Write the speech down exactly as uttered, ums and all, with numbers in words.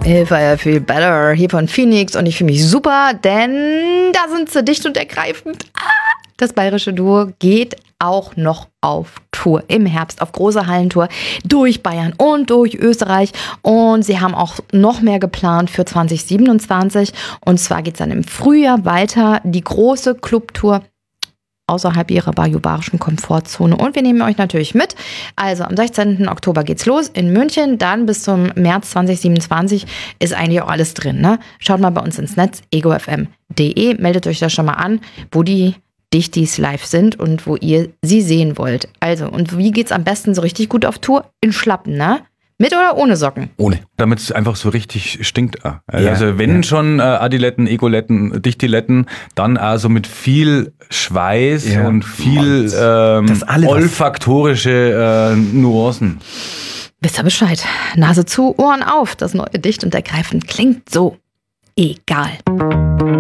Ich feier viel better hier von Phoenix und ich fühle mich super, denn da sind sie dicht und ergreifend. Das bayerische Duo geht auch noch auf Tour im Herbst, auf große Hallentour durch Bayern und durch Österreich. Und sie haben auch noch mehr geplant für zwanzig siebenundzwanzig. Und zwar geht es dann im Frühjahr weiter, die große Clubtour außerhalb ihrer bajuwarischen Komfortzone. Und wir nehmen euch natürlich mit. Also am sechzehnten Oktober geht's los in München. Dann bis zum März zwanzig siebenundzwanzig ist eigentlich auch alles drin. Ne? Schaut mal bei uns ins Netz, ego f m punkt d e. Meldet euch da schon mal an, wo die Dichtis live sind und wo ihr sie sehen wollt. Also, und wie geht's am besten so richtig gut auf Tour? In Schlappen, ne? Mit oder ohne Socken? Ohne. Damit es einfach so richtig stinkt. Ja, also wenn ja. schon äh, Adiletten, Egoletten, Dichtiletten, dann also mit viel Schweiß ja. und viel ähm, olfaktorische äh, Nuancen. Wisst ihr Bescheid? Nase zu, Ohren auf. Das neue Dicht und Ergreifend klingt so egal.